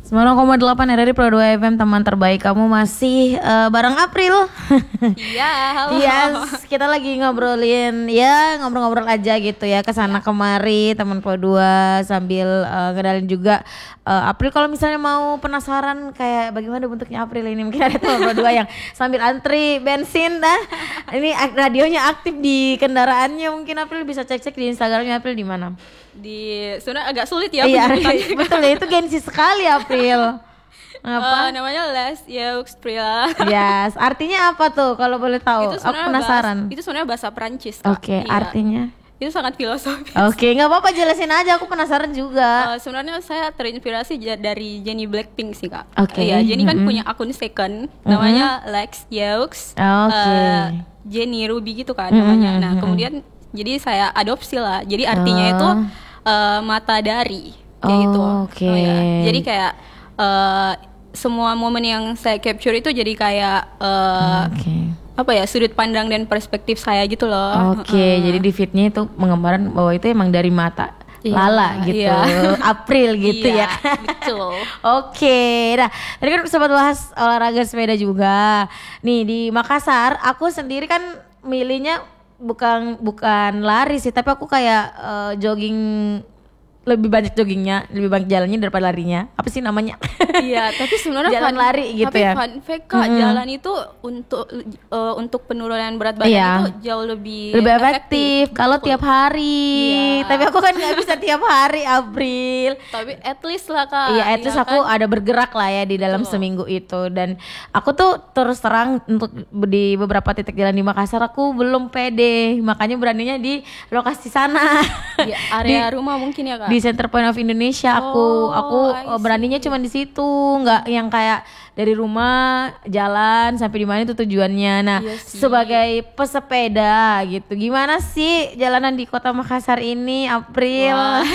9,8 RRI Pro 2 FM, teman terbaik kamu masih bareng April. Iya, halo. Yes, kita lagi ngobrolin ngobrol-ngobrol aja gitu ya, kesana kemari teman Pro 2 sambil ngenalin juga April. Kalau misalnya mau penasaran kayak bagaimana bentuknya April ini, mungkin ada teman Pro 2 yang sambil antri bensin ini radionya aktif di kendaraannya, mungkin April bisa cek-cek di Instagramnya April di mana. Sebenarnya agak sulit ya. Iya, betul ya, itu gengsi sekali April. Apa? Namanya Les Yeux Prila. Yes, artinya apa tuh kalau boleh tahu? Aku penasaran. Itu sebenarnya bahasa Prancis. Oke, iya. artinya? Itu sangat filosofis. Oke, nggak apa-apa, jelasin aja, aku penasaran juga. Sebenarnya saya terinspirasi dari Jennie Blackpink sih kak. Oke. Iya, Jennie kan punya akun second, namanya Les Yeux. Oke. Jennie Ruby gitu kan namanya. Nah kemudian jadi saya adopsi lah. Jadi artinya itu mata dari kayak gitu. Oke. Ya. Jadi kayak semua momen yang saya capture itu jadi kayak apa ya, sudut pandang dan perspektif saya gitu loh. Oke, jadi di fitnya itu menggambarkan bahwa itu emang dari mata Lala gitu, April gitu ya. Betul. Oke, nah tadi kan sempat bahas olahraga sepeda juga. Nih di Makassar, aku sendiri kan milihnya bukan lari sih, tapi aku kayak jogging, lebih banyak joggingnya, lebih banyak jalannya daripada larinya. Apa sih namanya? Iya, tapi sebenarnya jalan lari gitu tapi ya. Fun fact kak, jalan itu untuk penurunan berat badan itu jauh lebih efektif kalau tiap hari. Iya. Tapi aku kan nggak bisa tiap hari, April. Tapi at least lah kak. Iya, at least aku ada bergerak lah ya di dalam seminggu itu. Dan aku tuh terus terang untuk di beberapa titik jalan di Makassar aku belum pede, makanya beraninya di lokasi sana. Di area rumah mungkin ya kak. Di Center Point of Indonesia aku beraninya cuma di situ, nggak yang kayak dari rumah jalan sampai di mana itu tujuannya. Nah, sebagai pesepeda gitu, gimana sih jalanan di Kota Makassar ini, April?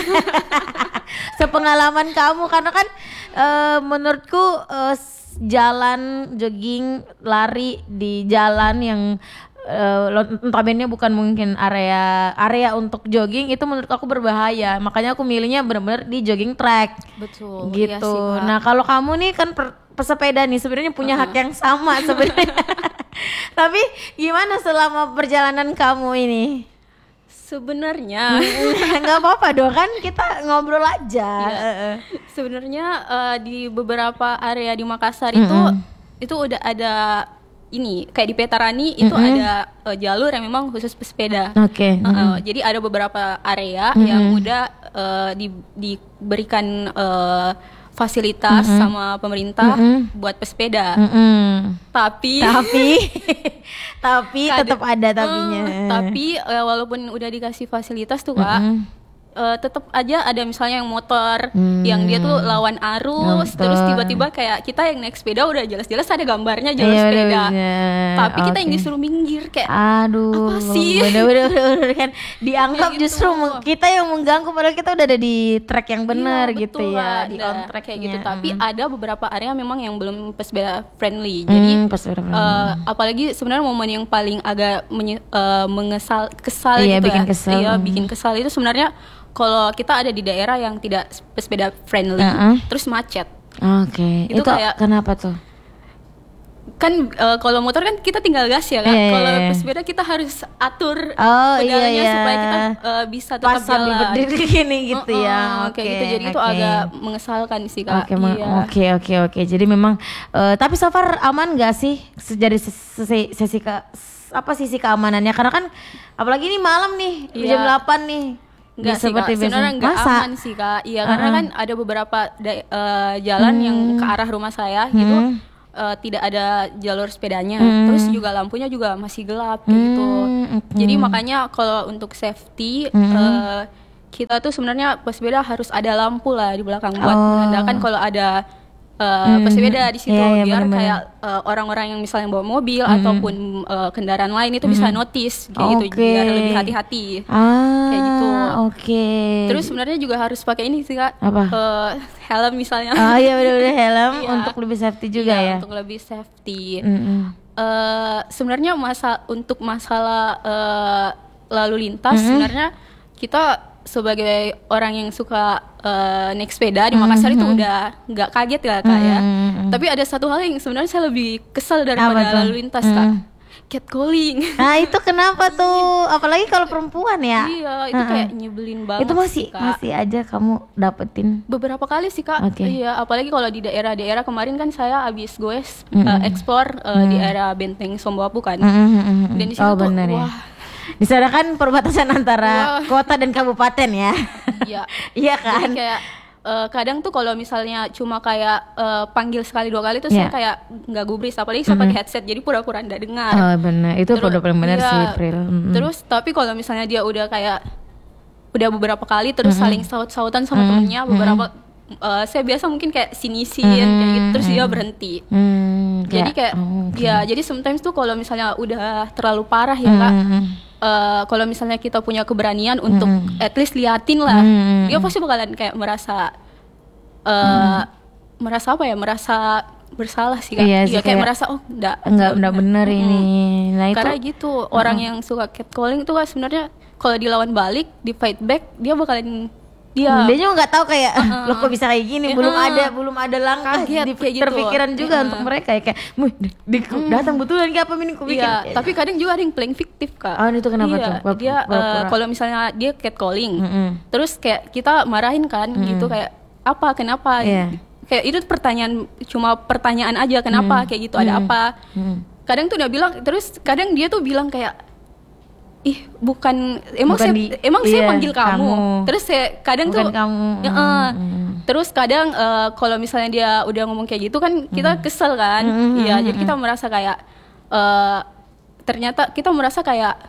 Sepengalaman kamu, karena kan menurutku jalan jogging lari di jalan yang notabene bukan mungkin area untuk jogging, itu menurut aku berbahaya. Makanya aku milihnya benar-benar di jogging track. Betul. Gitu. Iya sih, nah kalau kamu nih kan pesepeda nih, sebenarnya punya hak yang sama sebenarnya. Tapi gimana selama perjalanan kamu ini? Sebenarnya nggak apa-apa dong, kan kita ngobrol aja. Sebenarnya di beberapa area di Makassar itu udah ada ini, kayak di Petarani itu ada jalur yang memang khusus pesepeda. Oke. Jadi ada beberapa area yang udah diberikan fasilitas sama pemerintah buat pesepeda. Tapi tetap ada tapinya. Tapi walaupun udah dikasih fasilitas tuh kak, tetap aja ada misalnya yang motor yang dia tuh lawan arus, terus tiba-tiba kayak kita yang naik sepeda udah jelas-jelas ada gambarnya jalur sepeda, tapi kita yang disuruh minggir kayak aduh, apa sih? Bener kan dianggap gitu. Justru kita yang mengganggu, padahal kita udah ada di track yang benar gitu ya, di on track kayak gitu. Tapi ada beberapa area memang yang belum pesepeda friendly. Jadi apalagi sebenarnya momen yang paling agak kesal gitu bikin ya. kesal. Iya, bikin kesal itu sebenarnya kalau kita ada di daerah yang tidak pesepeda friendly, terus macet. Oke. Itu kayak kenapa tuh? Kan kalau motor kan kita tinggal gas ya kan. Kalau pesepeda kita harus atur pedalnya supaya kita bisa tetap jalan. Berdiri gini gitu ya. Kayak gitu. Jadi itu agak mengesalkan sih kak. Oke. Jadi memang tapi so far aman gak sih dari sisi keamanannya? Karena kan apalagi ini malam nih, jam 8 nih. Enggak sih kak, sebenarnya enggak aman sih kak. Iya, karena kan ada beberapa jalan yang ke arah rumah saya gitu, tidak ada jalur sepedanya, terus juga lampunya juga masih gelap kayak gitu. Jadi makanya kalau untuk safety kita tuh sebenarnya pesepeda harus ada lampu lah di belakang buat menandakan kalau ada pesepeda di situ, biar kayak orang-orang yang misalnya bawa mobil ataupun kendaraan lain itu bisa notice kayak gitu, biar lebih hati-hati kayak gitu. Terus sebenarnya juga harus pakai ini sih kak, helm misalnya. Bener-bener helm untuk lebih safety juga ya. Untuk lebih safety. Sebenarnya untuk masalah lalu lintas sebenarnya kita sebagai orang yang suka naik sepeda di Makassar itu udah nggak kaget ya Kak ya. Tapi ada satu hal yang sebenarnya saya lebih kesal daripada lalu lintas Kak. Catcalling. Nah itu kenapa tuh? Apalagi kalau perempuan ya. Iya, itu kayak nyebelin banget. Itu masih sih, Kak. masih aja kamu dapetin. Beberapa kali sih Kak. Okay. Iya, apalagi kalau di daerah-daerah kemarin kan saya abis goes explore di area Benteng Somboapu kan. Dan di situ tuh bener, wah. Ya. Di sana kan perbatasan antara kota dan kabupaten ya. Iya. Iya kan? Jadi kayak kadang tuh kalau misalnya cuma kayak panggil sekali 2 kali tuh saya kayak nggak gubris, apalagi saya pakai headset jadi pura-pura nggak dengar. Oh benar, itu udah paling benar sih Pril. Terus tapi kalau misalnya dia udah kayak udah beberapa kali terus saling saut-sautan sama temennya beberapa saya biasa mungkin kayak sinisin kayak gitu terus dia berhenti. Jadi kayak ya jadi sometimes tuh kalau misalnya udah terlalu parah ya Kak. Kalau misalnya kita punya keberanian untuk at least liatin lah, dia pasti bakalan kayak merasa apa ya, merasa bersalah sih Kak. Iya, Dia kayak merasa enggak benar ini. Nah, karena gitu orang yang suka catcalling tuh kan sebenarnya kalau dilawan balik, di fight back, dia bakalan dia juga nggak tahu kayak lo kok bisa kayak gini, belum ada langkah di terpikiran juga untuk mereka ya kayak datang betulan kayak apa ini kok bikin. Iya, tapi kadang juga ada yang playing fiktif Kak. Itu kenapa tuh? Dia kalau misalnya dia catcalling, terus kayak kita marahin kan gitu kayak kenapa? Kayak itu cuma pertanyaan aja kenapa kayak gitu, ada apa? Kadang tuh dia bilang, terus kadang dia tuh bilang kayak emang saya panggil kamu. Terus saya kadang bukan tuh kamu. Terus kadang kalau misalnya dia udah ngomong kayak gitu kan kita kesel kan. Iya, jadi kita merasa kayak ternyata kita merasa kayak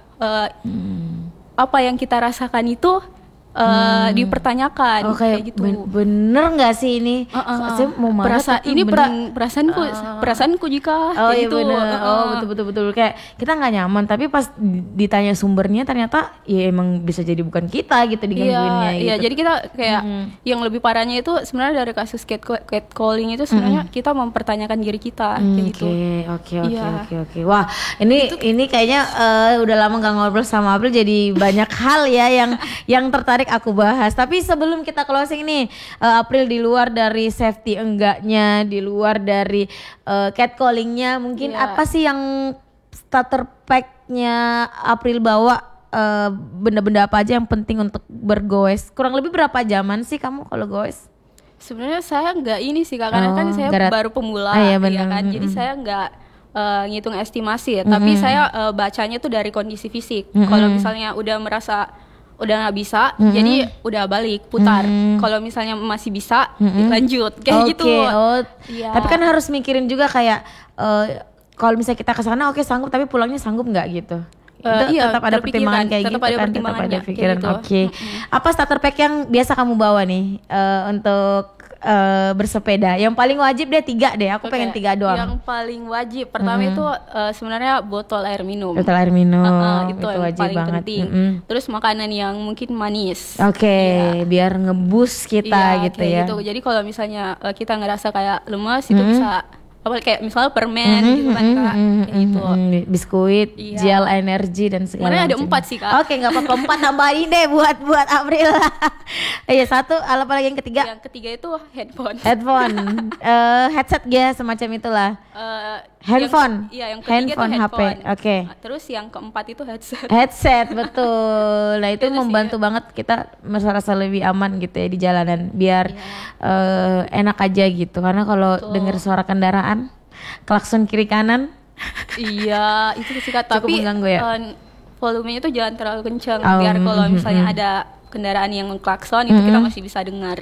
apa yang kita rasakan itu dipertanyakan kayak gitu. Bener nggak sih ini? Saya mau marah ini perasaanku jika kayak gitu. Iya betul kayak kita nggak nyaman tapi pas ditanya sumbernya ternyata ya emang bisa jadi bukan kita gitu digangguinnya gitu. Iya, jadi kita kayak yang lebih parahnya itu sebenarnya dari kasus catcalling itu sebenarnya kita mempertanyakan diri kita kayak gitu. Oke. Wah, ini kayaknya udah lama nggak ngobrol sama April jadi banyak hal ya yang tertarik aku bahas. Tapi sebelum kita closing nih, April di luar dari safety enggaknya, di luar dari catcallingnya, mungkin apa sih yang starter pack-nya April bawa? Benda-benda apa aja yang penting untuk bergoes? Kurang lebih berapa jaman sih kamu kalau goes? Sebenarnya saya nggak ini sih Kak, karena kan saya baru pemula, ya kan. Jadi saya nggak ngitung estimasi ya. Tapi saya bacanya tuh dari kondisi fisik. Kalau misalnya udah merasa udah nggak bisa, jadi udah balik putar. Kalau misalnya masih bisa, lanjut kayak gitu. Tapi kan harus mikirin juga kayak kalau misalnya kita kesana sanggup, tapi pulangnya sanggup nggak gitu. Tetap ada pertimbangan kayak gitu kan, tetap ada pikiran. Apa starter pack yang biasa kamu bawa nih untuk bersepeda? Yang paling wajib deh 3 deh, aku pengen 3 doang. Yang paling wajib pertama itu sebenarnya botol air minum. Botol air minum itu yang wajib paling banget. penting. Terus makanan yang mungkin manis. Biar ngebus kita gitu ya. Gitu. Jadi kalau misalnya kita ngerasa kayak lemas itu bisa kayak misalnya permen gitu kan Kak, kayak gitu. Biskuit, gel energi dan segala macam. Ada 4 sih Kak. Oke, nggak apa-apa 4 tambahin deh buat April. Satu, apa lagi yang ketiga? Yang ketiga itu headphone. Headset ya semacam itulah. Handphone. Yang ketiga itu handphone. HP. Oke. Terus yang keempat itu headset. Headset betul. Nah itu membantu banget kita merasa lebih aman gitu ya di jalanan. Biar enak aja gitu. Karena kalau dengar suara kendaraan, klakson kiri kanan. Iya itu sih Kak. Tapi mengganggu ya. Volumenya itu jangan terlalu kencang. Biar kalau misalnya ada kendaraan yang klakson itu kita masih bisa dengar.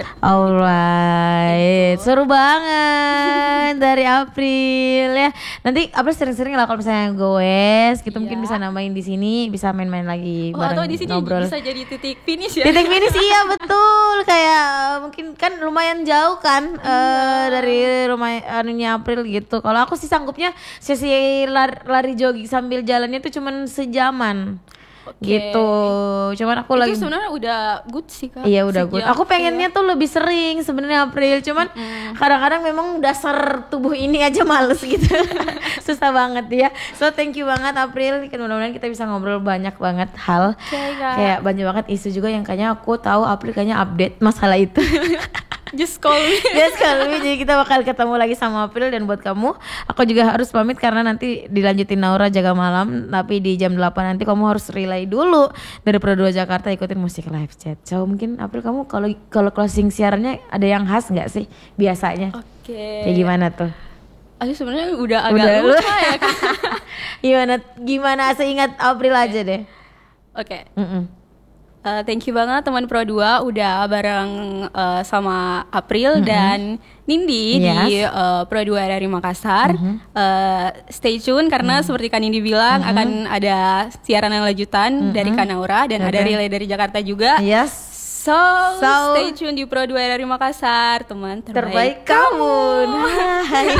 Alright, gitu. Seru banget dari April ya. Nanti April sering-sering lah kalau misalnya goes, gitu mungkin bisa namain di sini, bisa main-main lagi bareng atau di sini ngobrol. Bisa jadi titik finish ya. Titik finish iya betul, kayak mungkin kan lumayan jauh kan dari rumah anunya April gitu. Kalau aku sih sanggupnya sesi lari jogging sambil jalannya tuh cuman sejaman. gitu. Cuman aku lagi itu sebenarnya udah good sih Kak. Iya udah good. Aku pengennya tuh lebih sering sebenarnya April, cuman kadang-kadang memang dasar tubuh ini aja males gitu. Susah banget ya. So thank you banget April. Mudah-mudahan kita bisa ngobrol banyak banget hal. Kayak banyak banget isu juga yang kayaknya aku tahu April kayaknya update masalah itu. Just call me. Jadi kita bakal ketemu lagi sama April. Dan buat kamu, aku juga harus pamit karena nanti dilanjutin Naura jaga malam. Tapi di jam 8 nanti kamu harus relay dulu dari Pro 2 Jakarta, ikutin musik live chat. So mungkin April kamu kalau closing siarannya ada yang khas nggak sih biasanya? Kayak gimana tuh? Aku sebenarnya udah agak lupa ya Kak. Gimana seingat April aja deh. Thank you banget teman Pro 2 udah bareng sama April dan Nindi di Pro 2 dari Makassar. Stay tune karena seperti Kak Nindi bilang akan ada siaran lanjutan dari Kak Naura dan ada relay dari Jakarta juga. So stay tune di Pro 2 dari Makassar, teman terbaik kamu. Hai.